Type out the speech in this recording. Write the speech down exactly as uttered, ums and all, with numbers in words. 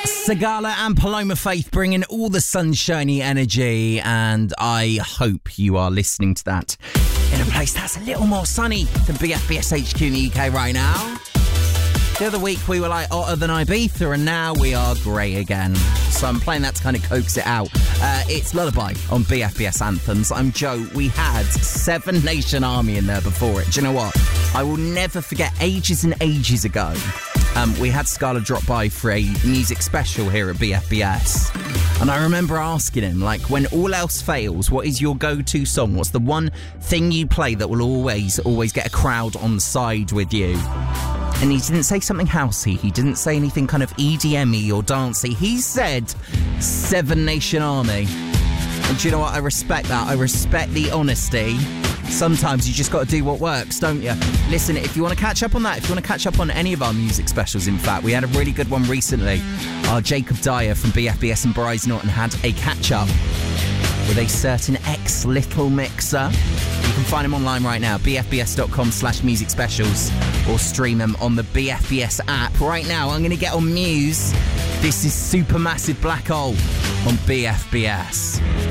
Sigala and Paloma Faith bringing all the sunshiny energy, and I hope you are listening to that in a place that's a little more sunny than B F B S H Q in the U K right now. The other week we were like hotter than Ibiza, and now we are grey again. So I'm playing that to kind of coax it out. Uh, it's Lullaby on B F B S Anthems. I'm Joe. We had Seven Nation Army in there before it. Do you know what? I will never forget, ages and ages ago, um, we had Scala drop by for a music special here at B F B S. And I remember asking him, like, when all else fails, what is your go-to song? What's the one thing you play that will always, always get a crowd on side with you? And he didn't say something housey. He didn't say anything kind of E D M-y or dancey. He said Seven Nation Army. And do you know what? I respect that. I respect the honesty. Sometimes you just got to do what works, don't you? Listen, if you want to catch up on that, if you want to catch up on any of our music specials, in fact, we had a really good one recently. Our Jacob Dyer from B F B S and Bryce Norton had a catch-up with a certain ex-Little Mixer. You can find him online right now, bfbs.com slash music specials, or stream them on the B F B S app. Right now, I'm going to get on Muse. This is Supermassive Black Hole on B F B S.